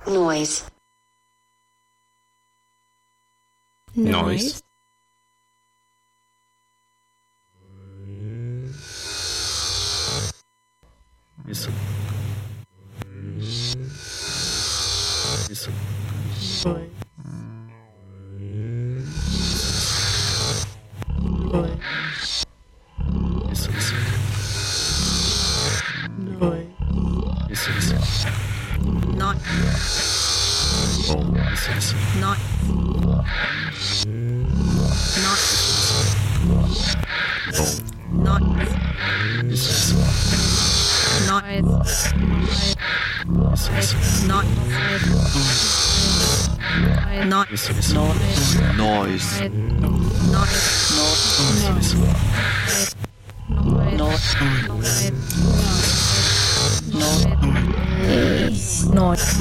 Noise. Noise. Isso. Isso. Isso, isso. Isso, isso. Not. Bom, isso, isso. Not. Not. Bom, Not. isso, isso. Not. Isso, isso. Not. Not. Isso, isso. Noise. Not. Isso, isso. Noise.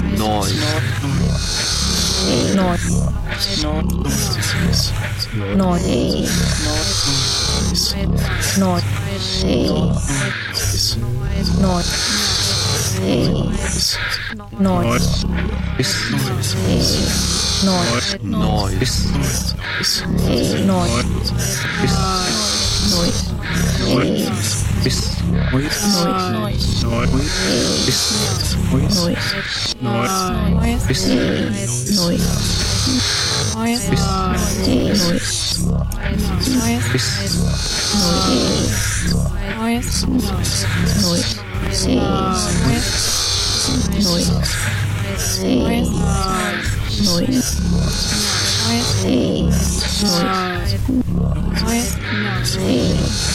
Noise.